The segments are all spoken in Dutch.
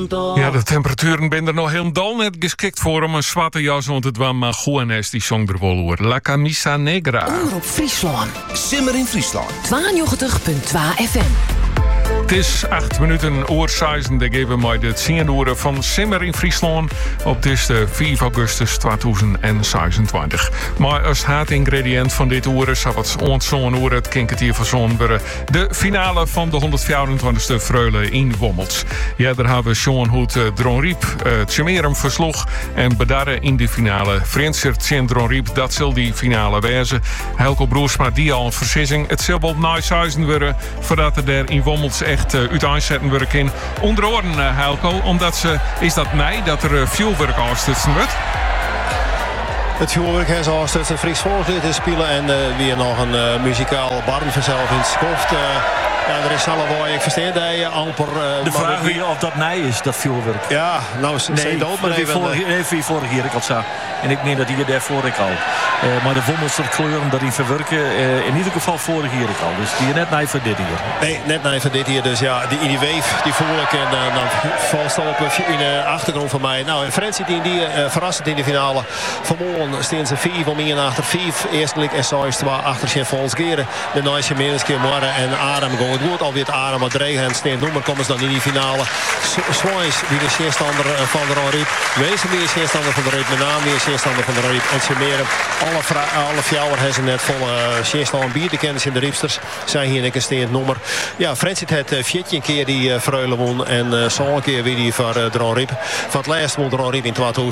punto. Ja, de temperaturen zijn er nog helemaal net geschikt voor om een zwarte jas aan te doen, maar Juanes die zong er wel over. La Camisa Negra. Omroep Friesland. Simmer in Friesland. 92.2 FM. Het is 8 minuten oor 6. De geven mij de 10 uur van Simmer in Friesland op deze 4 augustus 2026. Maar als ingrediënt van dit uur is wat ons zo'n uur het kinkertier van zo'n de finale van de 124e Freule in Wommels. Ja, daar hebben we Sean Hoed Dronriep Tjemerum versloeg en bedarren in de finale. Vriendser Tjen Dronriep, dat zal die finale wezen. Helco Broersma die al een versissing. Het zal wel nice huizen worden voordat er daar in Wommels echt uiteenzetten worden in. Onder oren Helco, omdat ze is dat mij dat er vuurwerk afstutsen wordt. Het vuurwerk is afstutsen, een Fries volkslied te spelen en weer nog een muzikaal barn vanzelf in het skoft. Ja, er is allemaal, ik versteer dat je amper... de vraag wie of dat mij is, dat vuurwerk. Ja, nou, nee, dat heeft vorige keer ik al zag. En ik meen dat hier daarvoor ik al. Maar de Wommelse kleuren dat die verwerken, in ieder geval vorige keer ik al. Dus die net naar voor dit hier. Nee, net naar voor dit hier. Dus ja, die wave, die voel ik. En dan valt het op in de achtergrond van mij. Nou, en Frans zit in die verrassend in de finale. Vanmorgen staan ze 4 om 1 achter 5. Eerstelijk en Sois 2 achter zijn Volksgeren. De Nijsje Merenske Morren en Adam gaan. Het wordt alweer het Adam, maar Dregen en Steen Noemer komen ze dan in die finale. Sois, die de scheerstander van de Ronriep. Wezen weer scheerstander van de Ronriep. Met name weer scheerstander van de Ronriep. En Tjemeren. Alle fjouwer hebben ze net volle scheerstander bier te kennen in de Riepsters. Zijn hier een Steen Noemer. Ja, Frans zit het 14 keer die Freule won. En zo'n keer weer die van de Ronriep. Van het laatste won de Ronriep in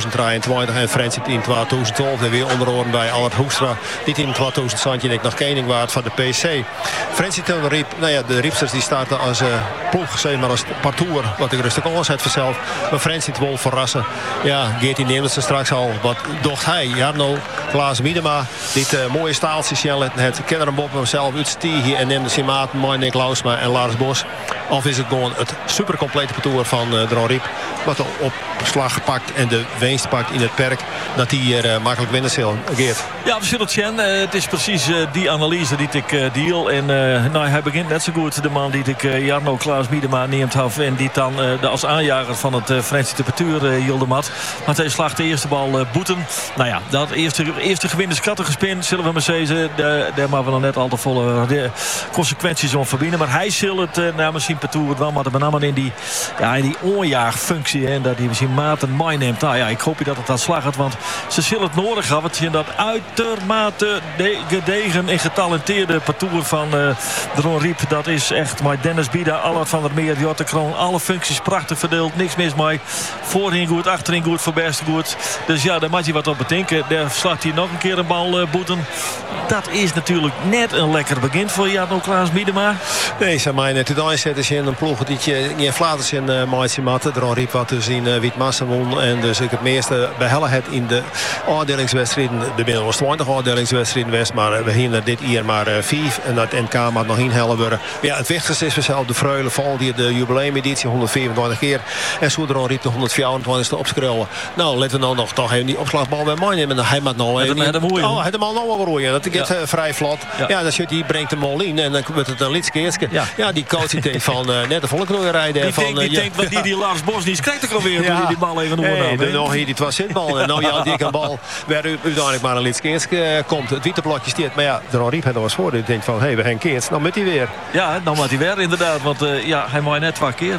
2023. En Frans zit in 2012. En weer onderhoren bij Albert Hoekstra. Dit in 2000 ik nog kening waard van de PC. Frans zit in de Riep. Nou ja, de Riepsters die starten als ploeg, zeg maar als partour, wat ik rustig alles heb vanzelf. Maar Frans zit wel verrassen. Ja, Geertie Nederlandse straks al. Wat docht hij? Jarno, Klaas Miedema, dit mooie staaltje Shell het Kennerenbob hemzelf uitstiegen en neemt de Simaat, Mike Lausma en Lars Bos. Of is het gewoon het supercomplete partour van Dronriep, wat de opslag pakt en de winst pakt in het perk, dat die hier makkelijk winnen zal. Geert. Ja, we zullen het zien. Het is precies die analyse die ik deal. En nou, hij begint net zo goed, de man die ik Jarno Klaas Miedema neemt af en die dan als aanjager van het Franse temperatuur hielde mat. Want hij slaagt de eerste bal boeten. Nou ja, dat eerste gewinde schatten gespin, zullen we maar zeggen. Daar maken we nog net al te volle consequenties om verbinden. Maar hij zal het namens zijn parcours wel maar met name in die oorjaagfunctie. En dat hij misschien maten mij neemt. Nou ja, ik hoop dat het dat slaagt. Want ze zullen het nodig hebben. Het is dat uitermate gedegen en getalenteerde parcours van de Ronriep. Dat is echt maar Dennis Bieda, Allard van der Meer, Jotte Kroon. Alle functies prachtig verdeeld. Niks mis mee. Voorin goed, achterin goed, voor best goed. Dus ja, daar moet je wat op bedenken. Daar slaat hij nog een keer een bal boeten. Dat is natuurlijk net een lekker begin voor Jarno Klaas Miedema. Nee, ze mij net de zetten ze in een ploeg die je flaters in Maatje Matte. De Ronriep wat dus in Witmassa won. En dus ik het meeste behellen het in de afdelingswedstrijden. De binnen was 20 afdelingswedstrijden west. Maar we gingen dit jaar maar 5. En dat NK maar nog in hellen worden. Ja, het wichtigste is vanzelf de Freule val die de jubileumeditie 124 keer. En zo de Ronriep de 124ste opschrullen. Nou, laten we nou nog toch even die opslagbal bij mij nemen. Hij maakt nou even. Hij de man nou wel roeien. Dat gaat vrij vlot. Ja, dan die brengt hem al in. En dan wordt het een lidskeertje. Ja, die coach die denkt van net de volgende rijden. Die denkt wat die Lars Bos niet krijgt er alweer. Toen die bal even oornaam. Nog hier die was zitbal. En nou ja, die kan bal waar uiteindelijk maar een lidskeertje komt. Het witte blokje stiert. Maar ja, de Ronriep had er was voor. Ik denk van, hé, we gaan keert. Nou moet hij weer. Ja, dan moet hij weer inderdaad. Want hij moet net 2 keer.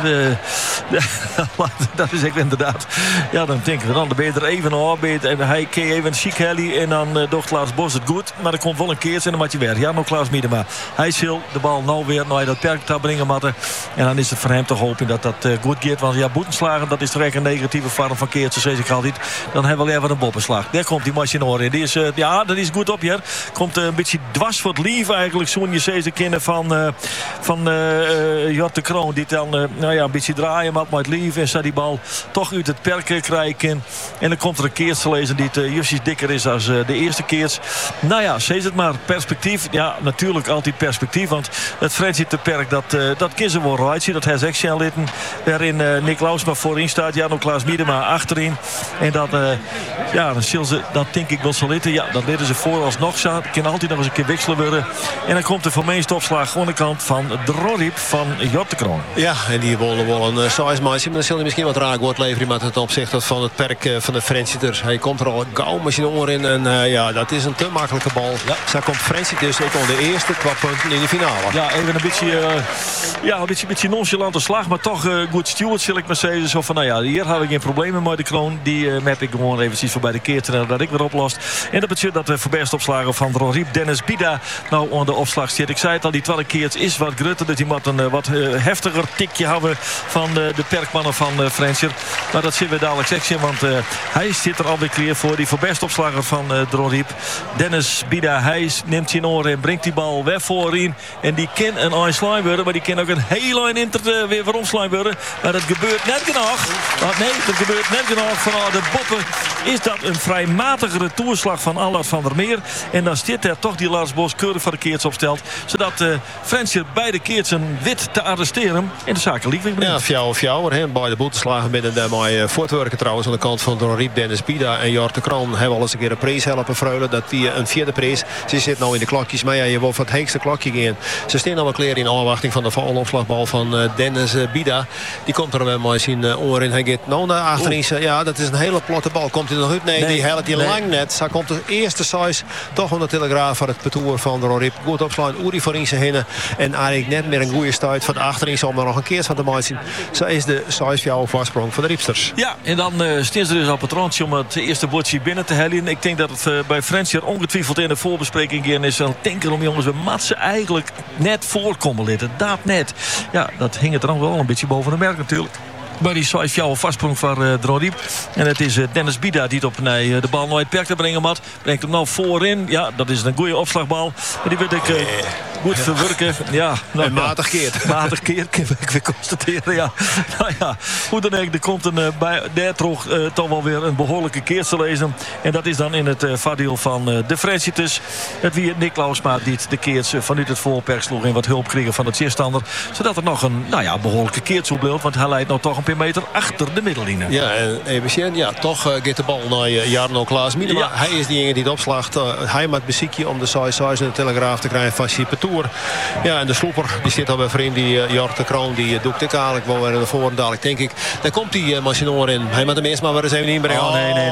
Dat is echt inderdaad. Ja, dan denken we dan. Dan ben je er even op. En hij keer even chic helly. En dan docht Lars Bos het goed. Maar er komt wel een keertje en dan moet je weer. Ja, nog Klaas Miedema. Hij zal de bal nou weer naar dat perk te brengen. Matten. En dan is het voor hem toch hopen dat dat goed gaat. Want ja, boetenslagen, dat is direct een negatieve vorm van keertje. Zoals ik altijd. Dan hebben we even een boppenslag. Daar komt die machine in. Die is, ja, dat is goed op hier. Komt een beetje dwars voor het lief eigenlijk. Zo'n je zegt de kinderen van Jotte Kroon. Die dan nou ja, een beetje draaien met het lief. En zou die bal toch uit het perk krijgen. En dan komt er een keertje lezen die justjes dikker is als de eerste keertje. Nou ja, zeg het maar. Perspectief. Ja, natuurlijk altijd perspectief. Want het Fransie te perk, dat kiezen we right. Dat has action litten. Waarin Nick Lausma voorin staat. Jarno Klaas Miedema achterin. En dat, ja, dan zullen ze, dat denk ik wel zo litten. Ja, dat litten ze voor alsnog. Kan altijd nog eens een keer wisselen worden. En dan komt de voor meest opslag aan de kant. van Droriep van Jottekroon. Ja, en die willen wel een size match. Maar dan zal hij misschien wat raak woord leveren met het opzicht van het perk van de Frensieters. Hij komt er al gauw machine onderin. En dat is een te makkelijke bal. Ja. Zo komt Frensieters ook al de eerste 2 punten in de finale. Ja, even een beetje nonchalante slag. Maar toch goed steward, zal ik maar zeggen. Zo van, hier hebben we geen problemen met de kroon. Die heb ik gewoon eventjes voorbij de keertje dat ik weer oplost. En dat betekent dat we voor best opslagen van Droriep. Dennis Bida nou aan de opslag zit. Ik zei het al, die 12 keertjes is wat grutter. Dus die moet een wat heftiger tikje hebben van de perkmannen van Frencher. Maar dat zien we dadelijk zeggen. Want hij zit er alweer klaar voor. Die voor best opslager van Droriep. Dennis Bida, hij neemt zijn oren en brengt die bal weer voorin. En die kan een eindslaan worden. Maar die kan ook een hele eind inter weer voor omslaan worden. Maar dat gebeurt net genoeg. Dat gebeurt net genoeg. Vanuit de boppen is dat een vrij matigere toerslag van Allard van der Meer. En dan zit er toch die Lars Bos keurig van de keerts opstelt. Zodat Frencher beide keerts een wit te arresteren. En de zaken liep weer. Ja, fjouwer. Bij de boeteslagen binnen de voortwerken trouwens aan de kant van Droriep, Dennis Bida en Jort de Kroon hebben al eens een keer een prijs helpen vreulen. Dat die een 4e prijs. Ze zit nou in de klokjes. Maar je wil voor het heegste klokje gaan. Ze staan al wel klaar in afwachting van de opslagbal van Dennis Bida. Die komt er maar zijn oor in. Hij gaat nou naar achterin. Ja, dat is een hele platte bal. Komt hij nog uit? Nee, die helpt hij lang net. Zo komt de eerste size toch van de telegraaf van het parcours van Droriep. Goed opslaan. Uri voor in zijn hinnen. En eigenlijk net meer een goede stuit van de achterin. Zal maar nog een keer van de maat zien. Zo is de size jouw voorsprong voor de Riepsters. Ja, en dan staan ze dus op het randje om het eerste bordje binnen te hellen. Ik denk dat het bij Frencher ongetwijfeld in de voorbespreking is. Dan denken om jongens, we matsen eigenlijk net voorkomen litten. Dat net. Ja, dat hing het er dan wel een beetje boven de merk natuurlijk. Maar die size jouw vastsprong van Droriep. En het is Dennis Bida die het op de bal nooit perk te brengen had. Brengt hem nou voorin. Ja, dat is een goede opslagbal. En die wil ik goed verwerken. Ja, nou, en matig keert. Matig keert, kan ik weer constateren. Ja. Nou ja, hoe dan ook, er komt daar toch wel weer een behoorlijke keert te lezen. En dat is dan in het voordeel van de Frensieters. Het wie Niklausma die de keerts vanuit het voorperk sloeg en wat hulp kregen van het zeerstander. Zodat er nog een behoorlijke keert zo bleef. Want hij leidt nou toch een paar meter achter de middellinie. Ja, en even toch gaat de bal naar Jarno Klaas Miedema. Ja. Hij is die die het opslacht. Hij maakt beziekje om de size in de telegraaf te krijgen van Sipetour. Ja, en de sloeper die zit al bij vriend, die Jort de Kroon, die doet ik eigenlijk wel weer naar voren dadelijk, denk ik. Daar komt die Machinor in. Hij moet hem eerst maar weer eens even inbrengen.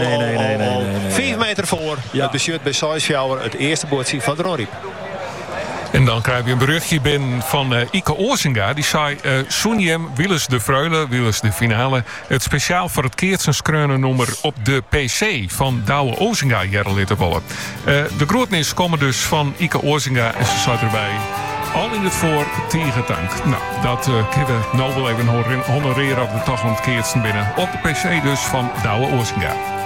Nee. 5 meter voor. Ja. Het beschuurt bij size Fjouwer het eerste boordje van Droriep. En dan krijg je een berichtje binnen van Ike Oorsinga. Die zei, Soenjem Willens de Freule, Willens de finale. Het speciaal voor het keertsenskreunennummer op de PC van Douwe Oorsinga Jerrelitten wollen. De grootnis komen dus van Ike Oorsinga en ze zei erbij. Al in het voor tegen tank. Nou, dat kunnen we nou wel even honoreren op de toch van het keertsen binnen. Op de PC dus van Douwe Oorsinga.